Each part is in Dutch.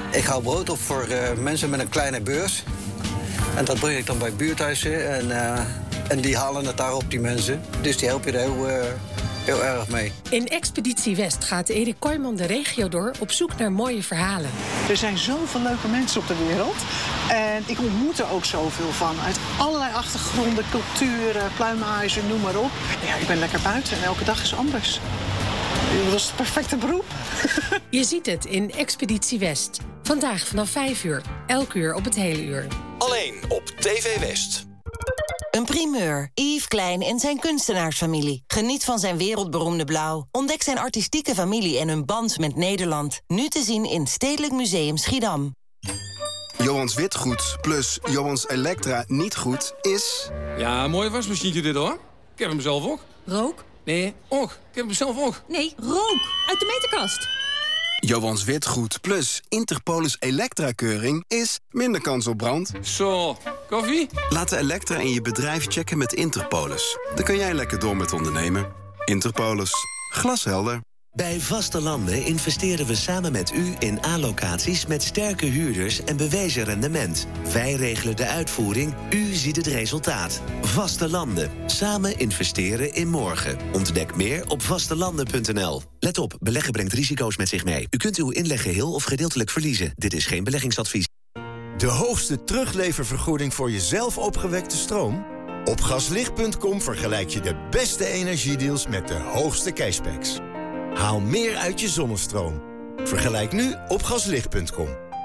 Ik hou brood op voor mensen met een kleine beurs. En dat breng ik dan bij buurthuizen. En die halen het daar op, die mensen. Dus die help je er heel erg mee. In Expeditie West gaat Erik Kooijman de regio door op zoek naar mooie verhalen. Er zijn zoveel leuke mensen op de wereld. En ik ontmoet er ook zoveel van. Uit allerlei achtergronden, culturen, pluimage, noem maar op. Ja, ik ben lekker buiten en elke dag is anders. Dat is het perfecte beroep. Je ziet het in Expeditie West. Vandaag vanaf 5 uur. Elk uur op het hele uur. Alleen op TV West. Een primeur. Yves Klein en zijn kunstenaarsfamilie. Geniet van zijn wereldberoemde blauw. Ontdek zijn artistieke familie en hun band met Nederland. Nu te zien in Stedelijk Museum Schiedam. Johans Witgoed plus Johans Elektra niet goed is... Ja, een mooi wasmachientje dit hoor. Ik heb hem zelf ook. Rook? Nee, ook. Ik heb hem zelf ook. Nee, rook. Uit de meterkast. Johans Witgoed plus Interpolis Elektra-keuring is minder kans op brand. Zo, koffie? Laat de Elektra in je bedrijf checken met Interpolis. Dan kun jij lekker door met ondernemen. Interpolis. Glashelder. Bij Vaste Landen investeren we samen met u in A-locaties met sterke huurders en bewezen rendement. Wij regelen de uitvoering, u ziet het resultaat. Vaste Landen. Samen investeren in morgen. Ontdek meer op vastelanden.nl. Let op, beleggen brengt risico's met zich mee. U kunt uw inleg geheel of gedeeltelijk verliezen. Dit is geen beleggingsadvies. De hoogste terugleververgoeding voor je zelf opgewekte stroom? Op gaslicht.com vergelijk je de beste energiedeals met de hoogste cashbacks. Haal meer uit je zonnestroom. Vergelijk nu op gaslicht.com.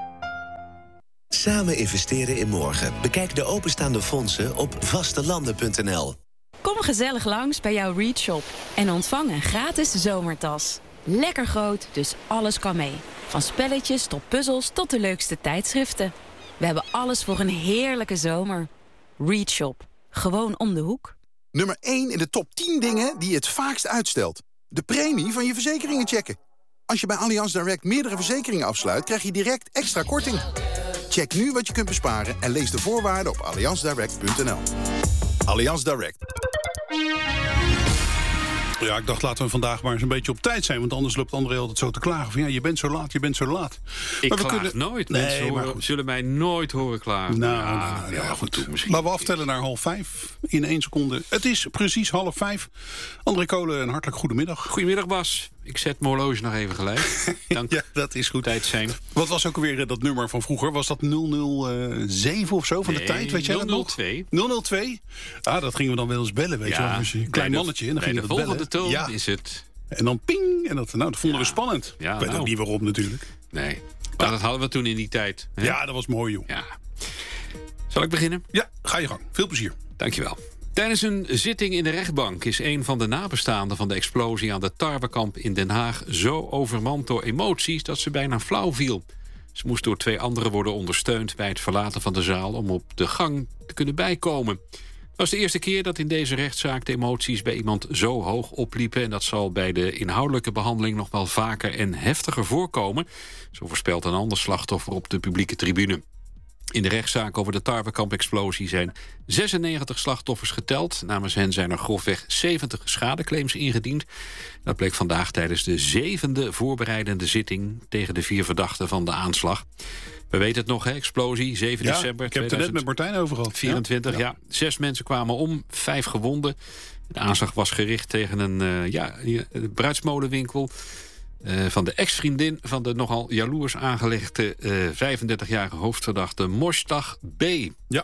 Samen investeren in morgen. Bekijk de openstaande fondsen op vastelanden.nl. Kom gezellig langs bij jouw Read Shop en ontvang een gratis zomertas. Lekker groot, dus alles kan mee. Van spelletjes tot puzzels tot de leukste tijdschriften. We hebben alles voor een heerlijke zomer. Read Shop. Gewoon om de hoek. Nummer 1 in de top 10 dingen die je het vaakst uitstelt. De premie van je verzekeringen checken. Als je bij Allianz Direct meerdere verzekeringen afsluit, krijg je direct extra korting. Check nu wat je kunt besparen en lees de voorwaarden op allianzdirect.nl. Allianz Direct. Ja, ik dacht, laten we vandaag maar eens een beetje op tijd zijn. Want anders loopt André altijd zo te klagen van... ja, je bent zo laat, je bent zo laat. Ik klaag nooit. Mensen zullen mij nooit horen klagen. Ja, goed. Laten we aftellen naar 4:30 in 1 seconde. Het is precies 4:30. André Kolen, een hartelijk goedemiddag. Goedemiddag, Bas. Ik zet mijn horloge nog even gelijk. Dank. Ja, dat is goed. Tijd zijn. Wat was ook alweer dat nummer van vroeger? Was dat 007 of zo van de tijd? Weet jij dat nog? 002. Ah, dat gingen we dan wel eens bellen, weet je wel. Dus een klein mannetje. En dan ging de dat volgende bellen. toon is het. En dan ping. En dat vonden we spannend. Ja, ik weet ook niet waarom natuurlijk. Nee, maar dat hadden we toen in die tijd. Hè? Ja, dat was mooi, joh. Ja. Zal ik beginnen? Ja, ga je gang. Veel plezier. Dankjewel. Tijdens een zitting in de rechtbank is een van de nabestaanden van de explosie aan de Tarwekamp in Den Haag zo overmand door emoties dat ze bijna flauw viel. Ze moest door 2 anderen worden ondersteund bij het verlaten van de zaal om op de gang te kunnen bijkomen. Het was de eerste keer dat in deze rechtszaak de emoties bij iemand zo hoog opliepen en dat zal bij de inhoudelijke behandeling nog wel vaker en heftiger voorkomen. Zo voorspelt een ander slachtoffer op de publieke tribune. In de rechtszaak over de Tarwekamp-explosie zijn 96 slachtoffers geteld. Namens hen zijn er grofweg 70 schadeclaims ingediend. Dat bleek vandaag tijdens de 7e voorbereidende zitting tegen de 4 verdachten van de aanslag. We weten het nog, hè? Explosie, 7 december. Ik heb het er net met Martijn over gehad. 24, ja. 6 mensen kwamen om, 5 gewonden. De aanslag was gericht tegen een bruidsmolenwinkel. Van de ex-vriendin van de nogal jaloers aangelegde 35-jarige hoofdverdachte Moshtag B. Ja.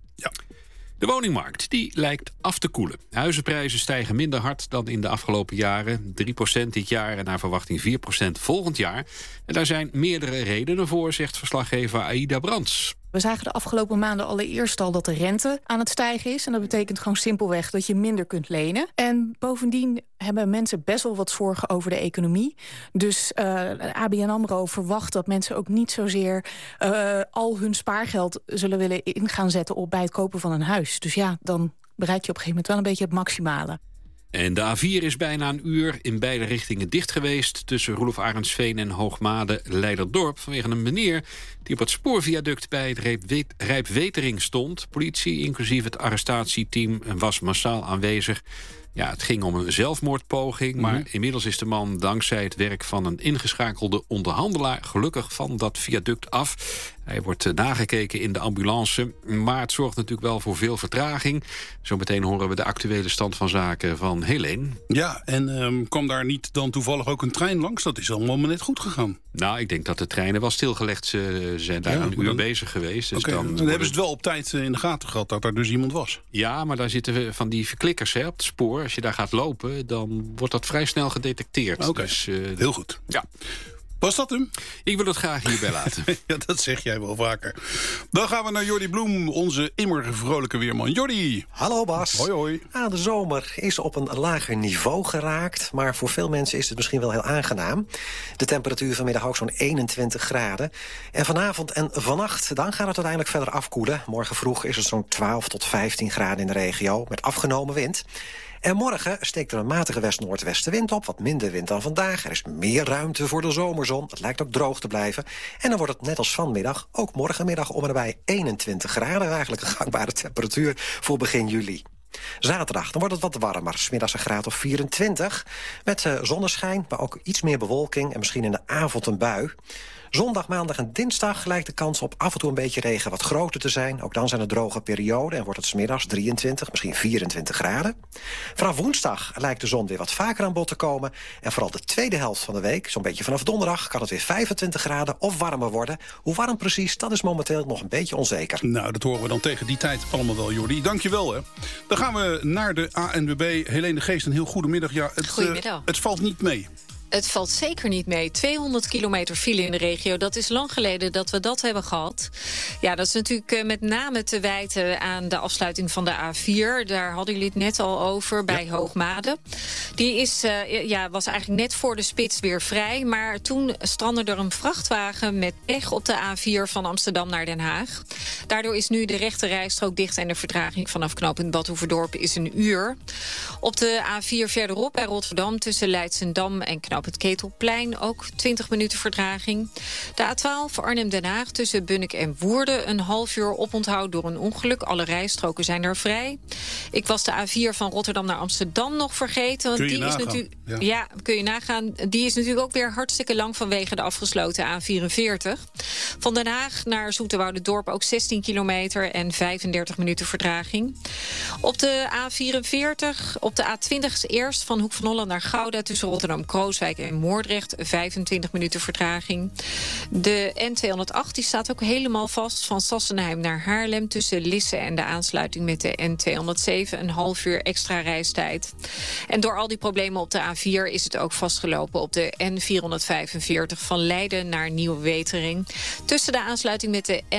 De woningmarkt die lijkt af te koelen. Huizenprijzen stijgen minder hard dan in de afgelopen jaren. 3% dit jaar en naar verwachting 4% volgend jaar. En daar zijn meerdere redenen voor, zegt verslaggever Aida Brands. We zagen de afgelopen maanden allereerst al dat de rente aan het stijgen is. En dat betekent gewoon simpelweg dat je minder kunt lenen. En bovendien hebben mensen best wel wat zorgen over de economie. Dus ABN AMRO verwacht dat mensen ook niet zozeer al hun spaargeld zullen willen in gaan zetten bij het kopen van een huis. Dus ja, dan bereik je op een gegeven moment wel een beetje het maximale. En de A4 is bijna een uur in beide richtingen dicht geweest tussen Roelof Arendsveen en Hoogmade-Leiderdorp vanwege een meneer die op het spoorviaduct bij het Rijpwetering stond. Politie, inclusief het arrestatieteam, was massaal aanwezig. Ja, het ging om een zelfmoordpoging, maar inmiddels is de man dankzij het werk van een ingeschakelde onderhandelaar gelukkig van dat viaduct af. Hij wordt nagekeken in de ambulance, maar het zorgt natuurlijk wel voor veel vertraging. Zometeen horen we de actuele stand van zaken van Helene. Ja, en kwam daar niet dan toevallig ook een trein langs? Dat is allemaal maar net goed gegaan. Nou, ik denk dat de treinen wel stilgelegd. Ze zijn daar een uur bezig geweest. Dus dan hebben ze het wel op tijd in de gaten gehad dat er dus iemand was. Ja, maar daar zitten van die verklikkers op het spoor. Als je daar gaat lopen, dan wordt dat vrij snel gedetecteerd. Oké, dus, heel goed. Ja. Was dat hem? Ik wil het graag hierbij laten. Ja, dat zeg jij wel vaker. Dan gaan we naar Jordi Bloem, onze immer vrolijke weerman. Jordi! Hallo Bas. Hoi hoi. De zomer is op een lager niveau geraakt, maar voor veel mensen is het misschien wel heel aangenaam. De temperatuur vanmiddag ook zo'n 21 graden. En vanavond en vannacht, dan gaat het uiteindelijk verder afkoelen. Morgen vroeg is het zo'n 12 tot 15 graden in de regio, met afgenomen wind. En morgen steekt er een matige west-noordwestenwind op. Wat minder wind dan vandaag. Er is meer ruimte voor de zomerzon. Het lijkt ook droog te blijven. En dan wordt het net als vanmiddag, ook morgenmiddag om en nabij 21 graden. Eigenlijk een gangbare temperatuur voor begin juli. Zaterdag, dan wordt het wat warmer. 's Middags een graad of 24. Met zonneschijn, maar ook iets meer bewolking. En misschien in de avond een bui. Zondag, maandag en dinsdag lijkt de kans op af en toe een beetje regen wat groter te zijn. Ook dan zijn er droge perioden en wordt het 's middags 23, misschien 24 graden. Vanaf woensdag lijkt de zon weer wat vaker aan bod te komen. En vooral de tweede helft van de week, zo'n beetje vanaf donderdag, kan het weer 25 graden of warmer worden. Hoe warm precies, dat is momenteel nog een beetje onzeker. Nou, dat horen we dan tegen die tijd allemaal wel, Jordi. Dankjewel, hè. Dan gaan we naar de ANWB. Helene de Geest, een heel goedemiddag. Ja, Goedemiddag. Het valt niet mee. Het valt zeker niet mee. 200 kilometer file in de regio. Dat is lang geleden dat we dat hebben gehad. Ja, dat is natuurlijk met name te wijten aan de afsluiting van de A4. Daar hadden jullie het net al over bij Hoogmade. Die was eigenlijk net voor de spits weer vrij. Maar toen strandde er een vrachtwagen met pech op de A4 van Amsterdam naar Den Haag. Daardoor is nu de rechte rijstrook dicht en de vertraging vanaf knooppunt Bad Hoeverdorp is een uur. Op de A4 verderop bij Rotterdam tussen Leidsendam en knooppunt Ketelplein ook 20 minuten vertraging. De A12 Arnhem-Den Haag tussen Bunnik en Woerden een half uur oponthoud door een ongeluk. Alle rijstroken zijn er vrij. Ik was de A4 van Rotterdam naar Amsterdam nog vergeten. Want kun je nagaan. Ja, kun je nagaan. Die is natuurlijk ook weer hartstikke lang vanwege de afgesloten A44. Van Den Haag naar Zoeterwoude-dorp ook 16 kilometer en 35 minuten vertraging. Op de A44, op de A20 eerst van Hoek van Holland naar Gouda tussen Rotterdam-Krooswijk en Moordrecht 25 minuten vertraging. De N208 die staat ook helemaal vast van Sassenheim naar Haarlem tussen Lisse en de aansluiting met de N207 een half uur extra reistijd. En door al die problemen op de A4 is het ook vastgelopen op de N445 van Leiden naar Nieuwe-Wetering. Tussen de aansluiting met de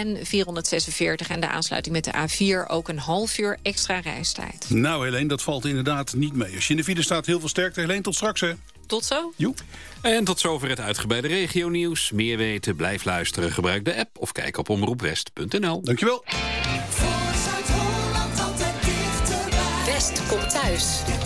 N446 en de aansluiting met de A4 ook een half uur extra reistijd. Nou Helene, dat valt inderdaad niet mee. Als je in de file staat, heel veel sterkte. Helene, tot straks hè. Tot zo. Joep. En tot zover het uitgebreide regionieuws. Meer weten, blijf luisteren, gebruik de app of kijk op omroepwest.nl. Dankjewel. West komt thuis.